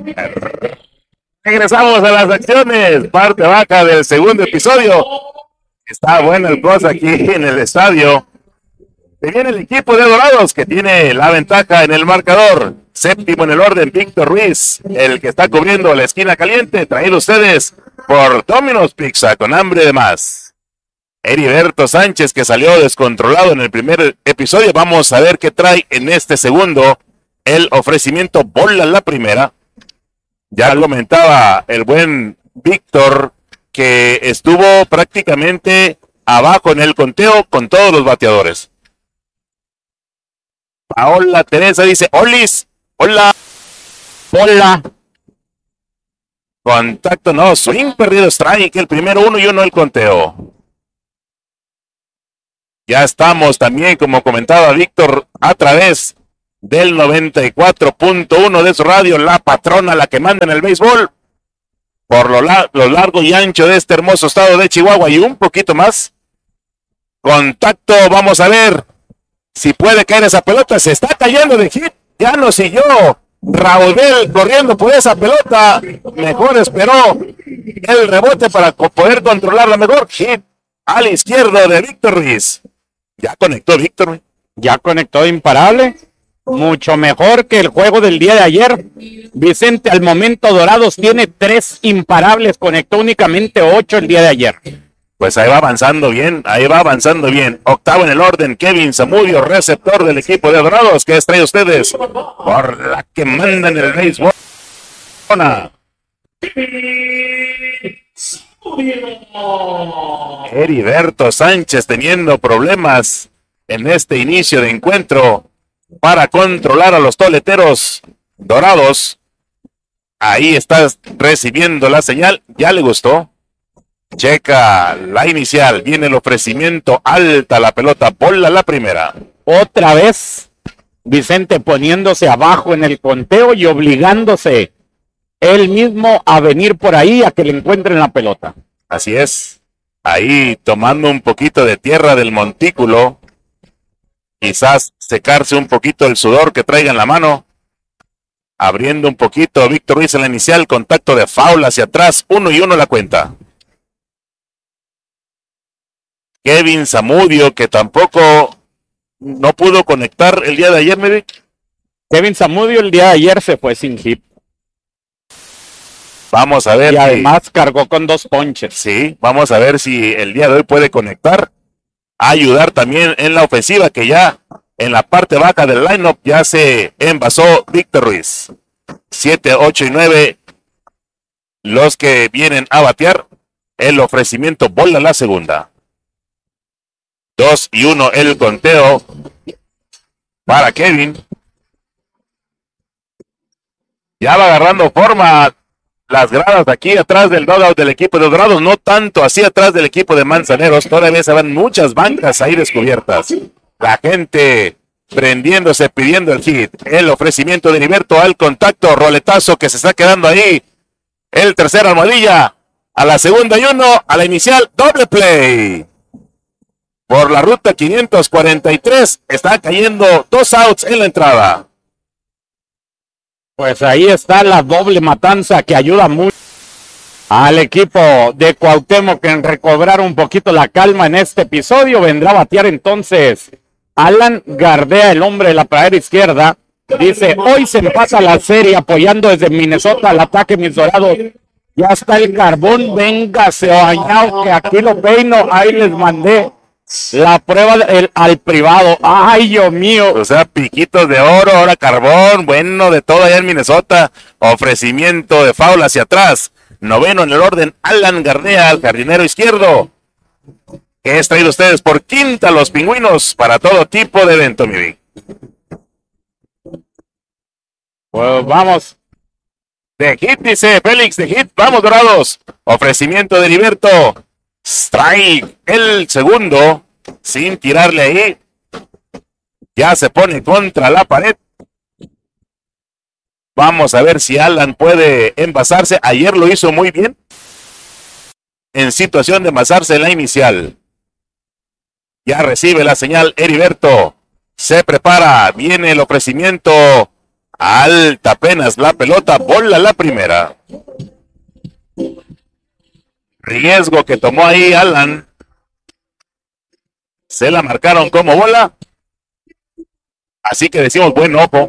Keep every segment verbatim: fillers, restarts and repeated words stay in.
Regresamos a las acciones, parte baja del segundo episodio. Está buena el cosa aquí en el estadio. Se viene el equipo de Dorados que tiene la ventaja en el marcador. Séptimo en el orden, Víctor Ruiz, el que está cubriendo la esquina caliente, traído ustedes por Domino's Pizza, con hambre de más. Heriberto Sánchez, que salió descontrolado en el primer episodio. Vamos a ver qué trae en este segundo. El ofrecimiento bola la primera. Ya comentaba el buen Víctor que estuvo prácticamente abajo en el conteo con todos los bateadores. Paola Teresa dice, Olis, hola, hola. Contacto, no, swing perdido, strike, el primero, uno y uno el conteo. Ya estamos también, como comentaba Víctor, a través del noventa y cuatro punto uno de su radio, la patrona, la que manda en el béisbol, por lo, la lo largo y ancho de este hermoso estado de Chihuahua y un poquito más. Contacto, vamos a ver si puede caer esa pelota, se está cayendo de hit, ya no siguió Raúl Bell corriendo por esa pelota, mejor esperó el rebote para poder controlarla mejor. Hit al izquierdo de Víctor Ruiz. Ya conectó Víctor. Ya conectó imparable. Mucho mejor que el juego del día de ayer. Vicente, al momento Dorados tiene tres imparables, conectó únicamente ocho el día de ayer. Pues ahí va avanzando bien, ahí va avanzando bien. Octavo en el orden, Kevin Zamudio, receptor del equipo de Dorados, que les trae a ustedes por la que manda en el béisbol. Heriberto Sánchez teniendo problemas en este inicio de encuentro para controlar a los toleteros Dorados. Ahí está recibiendo la señal, ya le gustó. Checa la inicial, viene el ofrecimiento, alta la pelota, bola la primera. Otra vez Vicente poniéndose abajo en el conteo y obligándose él mismo a venir por ahí a que le encuentren la pelota. Así es, ahí tomando un poquito de tierra del montículo, quizás secarse un poquito el sudor que traiga en la mano, abriendo un poquito Víctor Ruiz en la inicial, contacto de foul hacia atrás, uno y uno la cuenta. Kevin Zamudio, que tampoco no pudo conectar el día de ayer, ¿me vi? Kevin Zamudio el día de ayer se fue sin hit. Vamos a ver. Y además si... cargó con dos ponches. Sí, vamos a ver si el día de hoy puede conectar. Ayudar también en la ofensiva, que ya en la parte baja del lineup ya se envasó Víctor Ruiz. siete, ocho y nueve los que vienen a batear. El ofrecimiento, bola la segunda. dos y uno el conteo para Kevin. Ya va agarrando forma las gradas aquí atrás del dugout del equipo de Dorados, no tanto así atrás del equipo de Manzaneros. Todavía se van muchas bancas ahí descubiertas. La gente prendiéndose, pidiendo el hit. El ofrecimiento de Heriberto al contacto, roletazo que se está quedando ahí. El tercer almohadilla a la segunda y uno, a la inicial, doble play. Por la ruta quinientos cuarenta y tres, está cayendo dos outs en la entrada. Pues ahí está la doble matanza que ayuda mucho al equipo de Cuauhtémoc en recobrar un poquito la calma en este episodio. Vendrá a batear entonces Alan Gardea, el hombre de la pradera izquierda. Dice, hoy se empata la serie apoyando desde Minnesota al ataque mis Dorados. Ya está el carbón, véngase bañado que aquí lo peino, ahí les mandé la prueba del, al privado. Ay, Dios mío. O sea, piquitos de oro, ahora carbón, bueno, de todo allá en Minnesota. Ofrecimiento de foul hacia atrás. Noveno en el orden, Alan Gardea, al jardinero izquierdo. Que es traído ustedes por Quinta Los Pingüinos para todo tipo de evento, mi Vic. Pues vamos. De hit, dice Félix, de hit, vamos Dorados. Ofrecimiento de Heriberto. Strike, el segundo, sin tirarle ahí. Ya se pone contra la pared. Vamos a ver si Alan puede envasarse. Ayer lo hizo muy bien en situación de envasarse en la inicial. Ya recibe la señal Heriberto. Se prepara, viene el ofrecimiento Alta apenas la pelota, bola la primera. Riesgo que tomó ahí Alan. Se la marcaron como bola. Así que decimos buen ojo.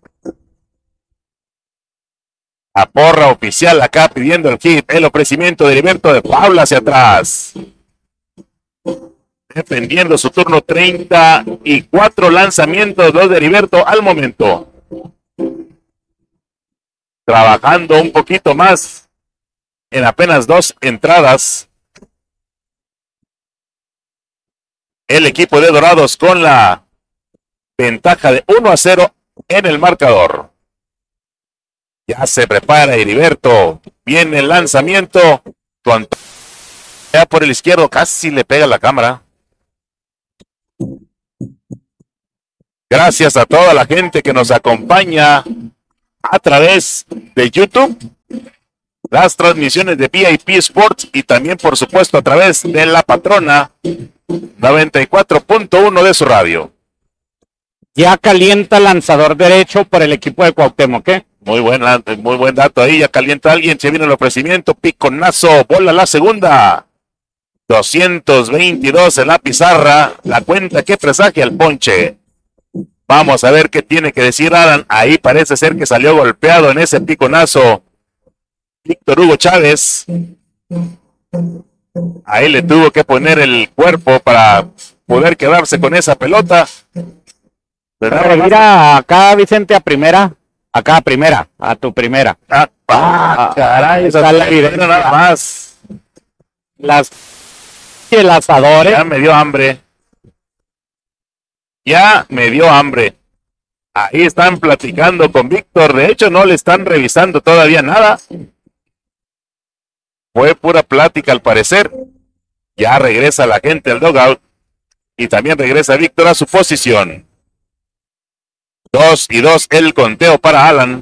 A porra oficial acá pidiendo el hit. El ofrecimiento de Heriberto de Paula hacia atrás. Defendiendo su turno, treinta y cuatro lanzamientos los de Heriberto al momento. Trabajando un poquito más en apenas dos entradas. El equipo de Dorados con la ventaja de uno a cero en el marcador. Ya se prepara Heriberto. Viene el lanzamiento. Ya por el izquierdo casi le pega la cámara. Gracias a toda la gente que nos acompaña a través de YouTube, las transmisiones de V I P Sports y también por supuesto a través de La Patrona noventa y cuatro punto uno de su radio. Ya calienta lanzador derecho por el equipo de Cuauhtémoc, ¿qué? Muy buen, muy buen dato ahí, ya calienta alguien, se viene el ofrecimiento, piconazo, bola la segunda. doscientos veintidós en la pizarra, la cuenta que presagia el ponche. Vamos a ver qué tiene que decir Alan. Ahí parece ser que salió golpeado en ese piconazo Víctor Hugo Chávez. Ahí le tuvo que poner el cuerpo para poder quedarse con esa pelota. Mira acá, Vicente, a primera. Acá a primera, a tu primera. Ah, ah caray, esa está es la evidencia. Nada más. Las el asador, ¿eh? Ya me dio hambre. Ya me dio hambre. Ahí están platicando con Víctor. De hecho, no le están revisando todavía nada. Fue pura plática al parecer. Ya regresa la gente al dugout. Y también regresa Víctor a su posición. Dos y dos el conteo para Alan.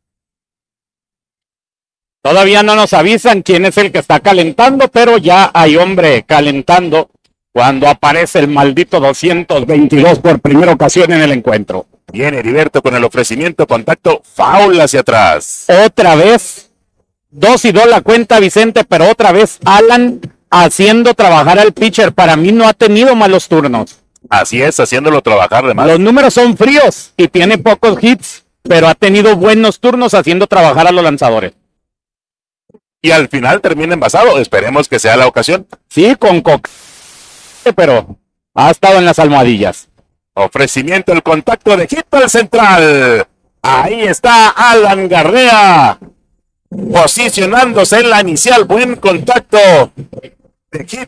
Todavía no nos avisan quién es el que está calentando, pero ya hay hombre calentando cuando aparece el maldito doscientos veintidós por primera ocasión en el encuentro. Viene Heriberto con el ofrecimiento, contacto, foul hacia atrás. Otra vez, dos y dos la cuenta, Vicente, pero otra vez Alan haciendo trabajar al pitcher. Para mí no ha tenido malos turnos. Así es, haciéndolo trabajar de más. Los números son fríos y tiene pocos hits, pero ha tenido buenos turnos haciendo trabajar a los lanzadores. Y al final termina envasado, esperemos que sea la ocasión. Sí, con coca, pero ha estado en las almohadillas. Ofrecimiento, el contacto de hit al central. Ahí está Alan Garrea, posicionándose en la inicial. Buen contacto de hit.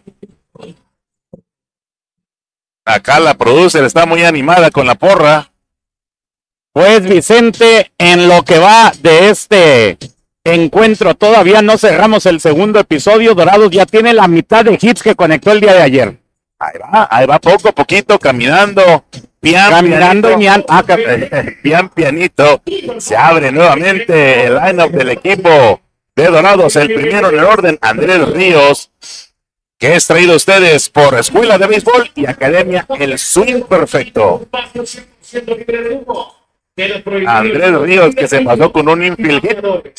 Acá la producer está muy animada con la porra. Pues Vicente, en lo que va de este encuentro, todavía no cerramos el segundo episodio. Dorados ya tiene la mitad de hits que conectó el día de ayer. Ahí va, ahí va poco a poquito, caminando. Pian, caminando pianito, y ah, pian pianito. Se abre nuevamente el line-up del equipo de Dorados. El primero en el orden, Andrés Ríos, que es traído a ustedes por Escuela de Béisbol y Academia El Swing Perfecto. Andrés Ríos, que se pasó con un infield hit.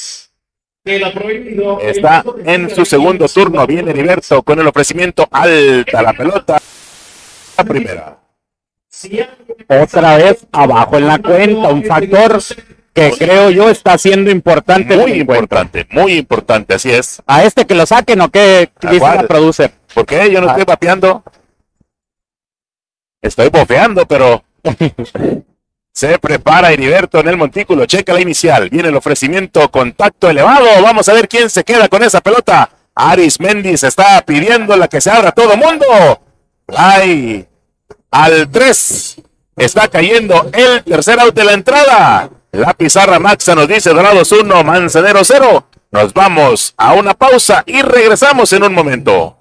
Está en su segundo turno. Viene Heriberto con el ofrecimiento alta la pelota. La primera. Otra vez abajo en la cuenta. Un factor que creo yo está siendo importante. Muy importante, muy importante, así es. A este que lo saquen o qué dice la producer. ¿Por qué? Yo no estoy vapeando. Estoy bofeando, pero se prepara Heriberto en el montículo. Checa la inicial. Viene el ofrecimiento, contacto elevado. Vamos a ver quién se queda con esa pelota. Aris Méndez está pidiendo la que se abra todo mundo. Fly al tres. Está cayendo el tercer out de la entrada. La pizarra Maxa nos dice Dorados uno, Manzanero cero. Nos vamos a una pausa y regresamos en un momento.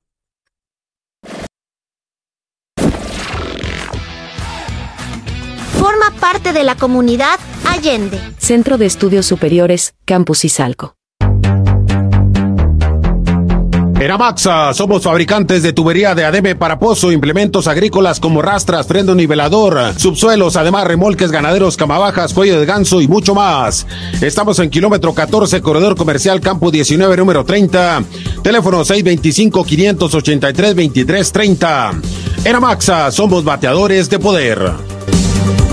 Forma parte de la comunidad Allende. Centro de Estudios Superiores, Campus Izalco. En Amaxa somos fabricantes de tubería de adebe para pozo, implementos agrícolas como rastras, freno nivelador, subsuelos, además remolques ganaderos, camabajas, cuello de ganso y mucho más. Estamos en kilómetro catorce, corredor comercial Campo diecinueve, número treinta. Teléfono seis veinticinco, quinientos ochenta y tres, veintitrés treinta. En Amaxa somos bateadores de poder.